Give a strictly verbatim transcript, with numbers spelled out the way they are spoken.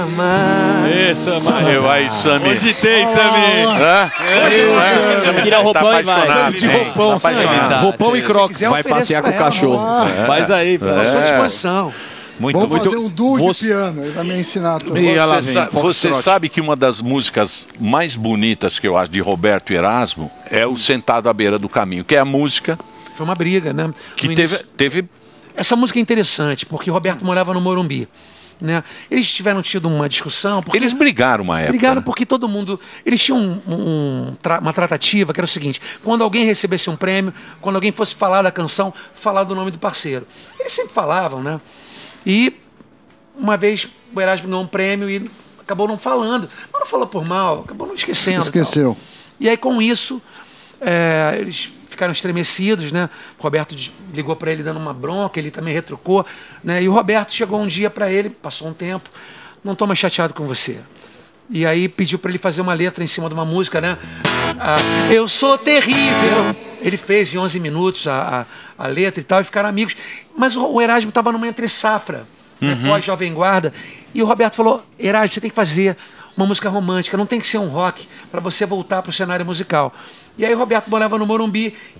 Essa, Sammy. Vai, Sammy. Hoje tem, Sammy. Sammy tira roupão e vai. Sammy de roupão, roupão e crocs. Vai passear com o cachorro. Faz aí, à sua disposição. Muito, Vamos muito. fazer um duo de Você- piano, ele vai me ensinar também. Você, sa- você sabe que uma das músicas mais bonitas que eu acho de Roberto Erasmo é o Sentado à Beira do Caminho, que é a música Foi uma briga, né? que No teve, início- teve. Essa música é interessante, porque Roberto morava no Morumbi. Né? Eles tiveram tido uma discussão. Porque Eles brigaram uma época. Brigaram né? porque todo mundo. Eles tinham um- um tra- uma tratativa que era o seguinte: quando alguém recebesse um prêmio, quando alguém fosse falar da canção, falar do nome do parceiro. Eles sempre falavam, né? E uma vez o Erasmo ganhou um prêmio e acabou não falando. Mas não falou por mal, acabou não esquecendo. Esqueceu. E aí, com isso, é, eles ficaram estremecidos, né? O Roberto de- ligou para ele dando uma bronca, ele também retrucou, né? E o Roberto chegou um dia para ele, passou um tempo, não estou mais chateado com você. E aí pediu para ele fazer uma letra em cima de uma música, né? Ah, eu sou terrível. Ele fez em onze minutos a, a, a letra e tal, e ficaram amigos. Mas o, o Erasmo estava numa entre-safra, né? Pós-Jovem Guarda, e o Roberto falou: Erasmo, você tem que fazer uma música romântica, não tem que ser um rock para você voltar para o cenário musical. E aí o Roberto morava no Morumbi